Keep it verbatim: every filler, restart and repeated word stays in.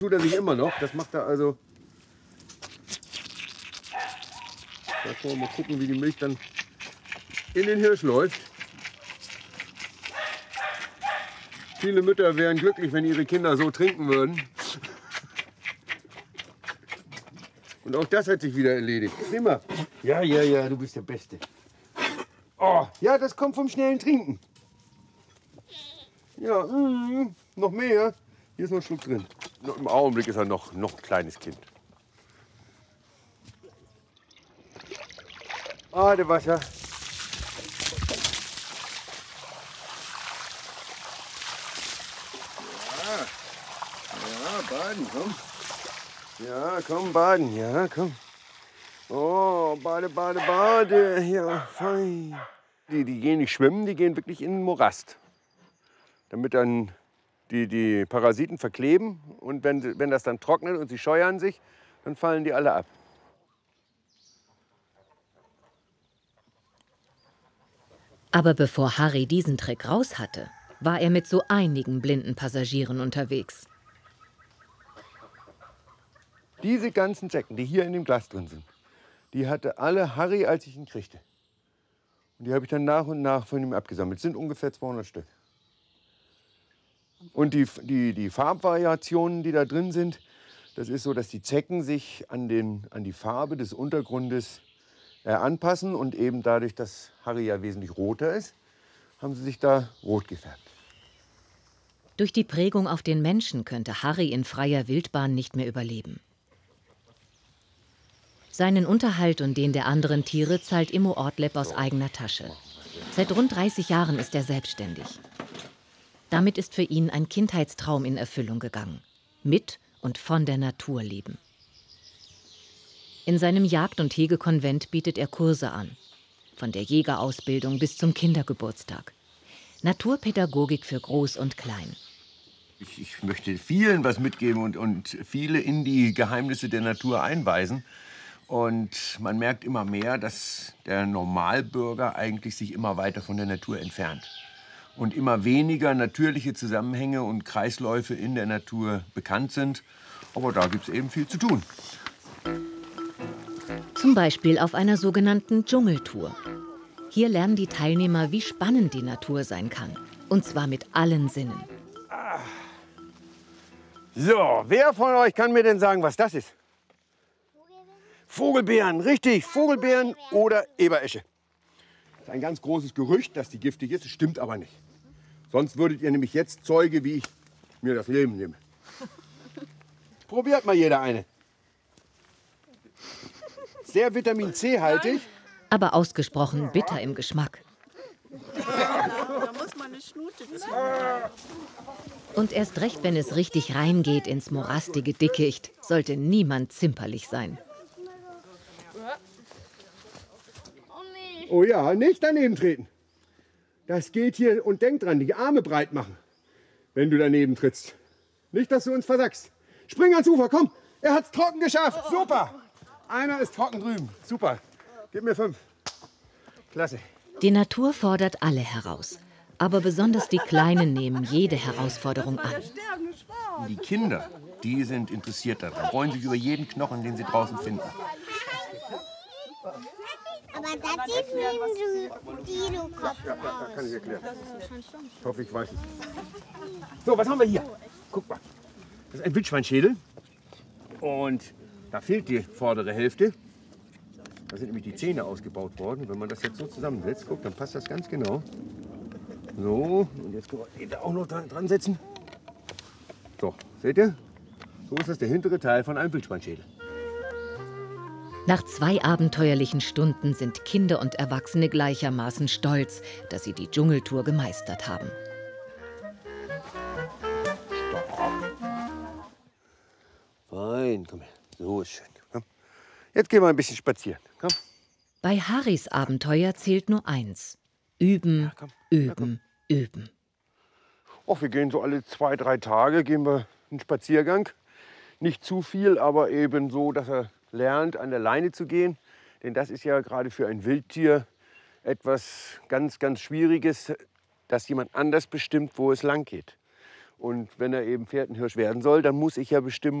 Tut er sich immer noch. Das macht er also. Da können wir mal gucken, wie die Milch dann in den Hirsch läuft. Viele Mütter wären glücklich, wenn ihre Kinder so trinken würden. Und auch das hat sich wieder erledigt. Immer. Ja, ja, ja, du bist der Beste. Oh, ja, das kommt vom schnellen Trinken. Ja, mm, noch mehr. Hier ist noch ein Schluck drin. Im Augenblick ist er noch, noch ein kleines Kind. Badewasser. Ja, ja, baden, komm. Ja, komm, baden, ja, komm. Oh, Bade, Bade, Bade, ja, fein. Die, die gehen nicht schwimmen, die gehen wirklich in den Morast. Damit dann die, die Parasiten verkleben und wenn, wenn das dann trocknet und sie scheuern sich, dann fallen die alle ab. Aber bevor Harry diesen Trick raus hatte, war er mit so einigen blinden Passagieren unterwegs. Diese ganzen Zecken, die hier in dem Glas drin sind, die hatte alle Harry, als ich ihn kriegte. Und die habe ich dann nach und nach von ihm abgesammelt. Das sind ungefähr zweihundert Stück. Und die, die, die Farbvariationen, die da drin sind, das ist so, dass die Zecken sich an, den, an die Farbe des Untergrundes äh, anpassen. Und eben dadurch, dass Harry ja wesentlich roter ist, haben sie sich da rot gefärbt. Durch die Prägung auf den Menschen könnte Harry in freier Wildbahn nicht mehr überleben. Seinen Unterhalt und den der anderen Tiere zahlt Immo Ortlepp aus eigener Tasche. Seit rund dreißig Jahren ist er selbstständig. Damit ist für ihn ein Kindheitstraum in Erfüllung gegangen. Mit und von der Natur leben. In seinem Jagd- und Hegekonvent bietet er Kurse an. Von der Jägerausbildung bis zum Kindergeburtstag. Naturpädagogik für Groß und Klein. Ich, ich möchte vielen was mitgeben und, und viele in die Geheimnisse der Natur einweisen. Und man merkt immer mehr, dass der Normalbürger eigentlich sich immer weiter von der Natur entfernt. Und immer weniger natürliche Zusammenhänge und Kreisläufe in der Natur bekannt sind. Aber da gibt es eben viel zu tun. Zum Beispiel auf einer sogenannten Dschungeltour. Hier lernen die Teilnehmer, wie spannend die Natur sein kann. Und zwar mit allen Sinnen. So, wer von euch kann mir denn sagen, was das ist? Vogelbeeren, richtig, Vogelbeeren oder Eberesche. Das ist ein ganz großes Gerücht, dass die giftig ist, das stimmt aber nicht. Sonst würdet ihr nämlich jetzt Zeuge, wie ich mir das Leben nehme. Probiert mal jeder eine. Sehr Vitamin C-haltig. Aber ausgesprochen bitter im Geschmack. Da muss man eine Schnute ziehen. Und erst recht, wenn es richtig reingeht ins morastige Dickicht, sollte niemand zimperlich sein. Oh ja, nicht daneben treten. Das geht hier und denk dran, die Arme breit machen, wenn du daneben trittst. Nicht, dass du uns versackst. Spring ans Ufer, komm. Er hat's trocken geschafft. Super. Einer ist trocken drüben. Super. Gib mir fünf. Klasse. Die Natur fordert alle heraus. Aber besonders die Kleinen nehmen jede Herausforderung an. Die Kinder, die sind interessiert daran, freuen sich über jeden Knochen, den sie draußen finden. Aber das sieht wie ein Dino-Kopf Ja, ja, aus. kann ich erklären. Ich hoffe, ich weiß es. So, was haben wir hier? Guck mal. Das ist ein Wildschweinschädel. Und da fehlt die vordere Hälfte. Da sind nämlich die Zähne ausgebaut worden. Und wenn man das jetzt so zusammensetzt, guck, dann passt das ganz genau. So, und jetzt können wir den da auch noch dran, dran setzen. So, seht ihr? So ist das der hintere Teil von einem Wildschweinschädel. Nach zwei abenteuerlichen Stunden sind Kinder und Erwachsene gleichermaßen stolz, dass sie die Dschungeltour gemeistert haben. Fein, komm her. So ist schön. Komm. Jetzt gehen wir ein bisschen spazieren. Komm. Bei Harrys Abenteuer zählt nur eins. Üben, Ja, komm. üben, Ja, üben. Och, wir gehen so alle zwei, drei Tage gehen wir einen Spaziergang. Nicht zu viel, aber eben so, dass er lernt, an der Leine zu gehen. Denn das ist ja gerade für ein Wildtier etwas ganz, ganz Schwieriges, dass jemand anders bestimmt, wo es lang geht. Und wenn er eben Pferdenhirsch werden soll, dann muss ich ja bestimmen,